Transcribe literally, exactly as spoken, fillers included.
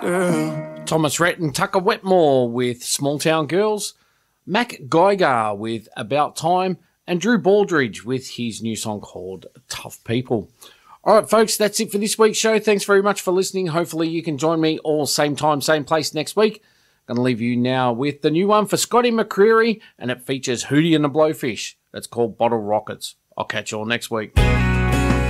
girl. Thomas Rhett and Tucker Wetmore with Small Town Girls, Mac Geiger with About Time, and Drew Baldridge with his new song called Tough People. All right, folks, that's it for this week's show. Thanks very much for listening. Hopefully you can join me all same time, same place next week. Going to leave you now with the new one for Scotty McCreery, and it features Hootie and the Blowfish. It's called Bottle Rockets. I'll catch you all next week.